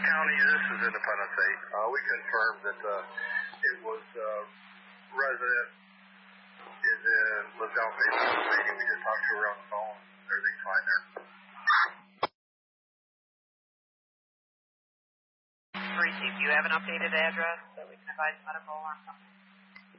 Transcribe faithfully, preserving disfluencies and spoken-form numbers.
County, this is Independence eight. Uh, we confirmed that uh, it was uh, resident is in, lives down facing the lady. We just talked to her on the phone. Everything's fine there. Received. Do you have an updated address that we can advise medical on something?